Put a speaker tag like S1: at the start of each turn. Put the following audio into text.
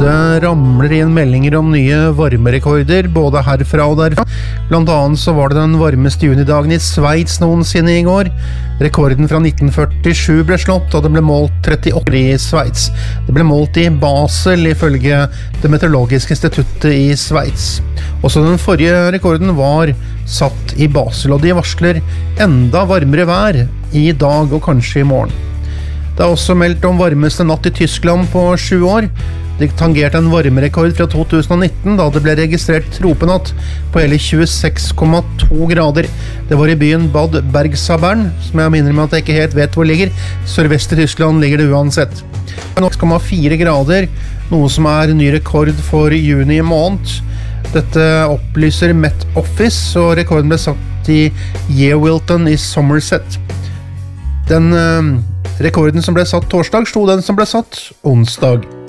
S1: Det ramler inn meldinger om nye varmerekorder, både herfra og derfra. Blant annet så var det den varmeste junidagen i Sveits noensinne i går. Rekorden fra 1947 ble slått, og det ble målt 38 i Sveits. Det ble målt i Basel, ifølge det meteorologiske instituttet i Sveits. Også den forrige rekorden var satt i Basel, og de varsler enda varmere vær i dag og kanskje i morgen. Det er også meldt om varmeste natt i Tyskland på 7 år. Det tangerte en varmerekord fra 2019, da det ble registrert tropenatt på hele 26,2 grader. Det var i byen Bad Bergzabern, som jeg minner meg at jeg ikke helt vet hvor ligger. Sørvest i Tyskland ligger det uansett. 6,4 grader, noe som er ny rekord for juni måned. Dette opplyser Met Office, og rekorden ble satt i Yeovilton i Somerset. Den rekorden som ble satt torsdag, slo den som ble satt onsdag.